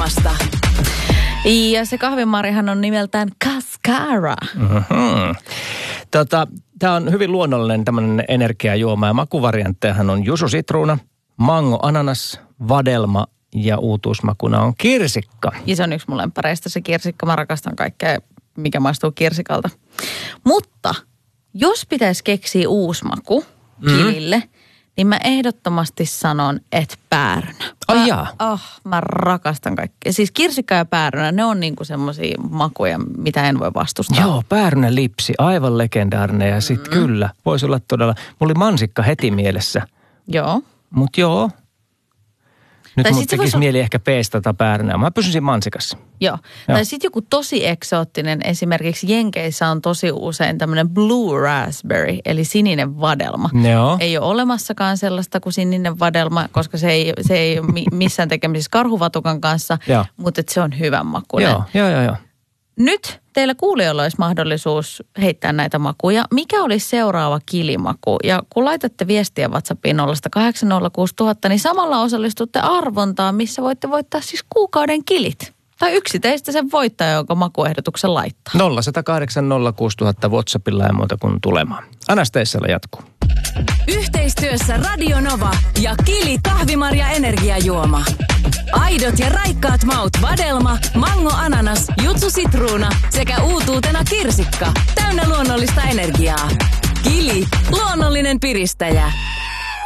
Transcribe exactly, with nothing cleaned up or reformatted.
Novasta. Ja se kahvimarjahan on nimeltään Cascara. Mm-hmm. Tota, tämä on hyvin luonnollinen tämmöinen energiajuoma ja makuvarianttejahan on jususitruuna, mango, ananas, vadelma ja uutuusmakuna on kirsikka. Ja se on yksi mun lemppareista se kirsikka. Mä rakastan kaikkea, mikä maistuu kirsikalta. Mutta jos pitäisi keksiä uusi maku kilille, mm. niin mä ehdottomasti sanon, että päärynä. Ai jaa. Oh, mä rakastan kaikkea. Siis kirsikka ja päärynä, ne on niinku semmosia makuja, mitä en voi vastustaa. Joo, päärynä lipsi, aivan legendaarinen ja sit mm. kyllä, voisi olla todella, mulla oli mansikka heti mielessä. Joo. Mut joo. Nyt Tai mun sit se tekisi vois... mieli ehkä peestata päärynää. Mä pysyisin mansikassa. Joo. Joo. Tai sitten joku tosi eksoottinen, esimerkiksi Jenkeissä on tosi usein tämmöinen blue raspberry, eli sininen vadelma. Joo. Ei ole olemassakaan sellaista kuin sininen vadelma, koska se ei, se ei ole missään tekemisissä karhuvatukan kanssa, mutta se on hyvän makuinen. Joo, joo, joo. joo. Nyt teillä kuulijoilla olisi mahdollisuus heittää näitä makuja. Mikä olisi seuraava kilimaku? Ja kun laitatte viestiä WhatsAppiin nolla kahdeksan nolla kuusi nolla nolla nolla, niin samalla osallistutte arvontaan, missä voitte voittaa siis kuukauden kilit. Tai yksi teistä sen voittaa, jonka makuehdotuksen laittaa. nolla yksi nolla kahdeksan nolla kuusi nolla nolla WhatsAppilla ja muuta kuin tulemaan. Anastasialla jatkuu. Yhteistyössä Radio Nova ja Kili kahvimarja energiajuoma. Aidot ja raikkaat maut vadelma, mango, ananas, jutsu sitruuna sekä uutuutena kirsikka. Täynnä luonnollista energiaa. Kili, luonnollinen piristäjä.